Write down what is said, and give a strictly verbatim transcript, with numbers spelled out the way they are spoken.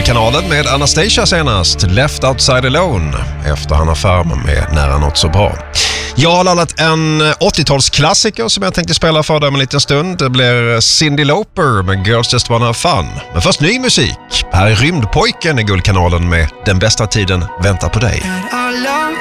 Guldkanalen med Anastasia senast, Left Outside Alone, efter han har farmen med Nära något så bra. Jag har laddat en åttiotalsklassiker som jag tänkte spela för dig om en liten stund. Det blir Cyndi Lauper med Girls Just Wanna Have Fun. Men först ny musik. Här är Rymdpojken i Guldkanalen med Den bästa tiden väntar på dig. Alla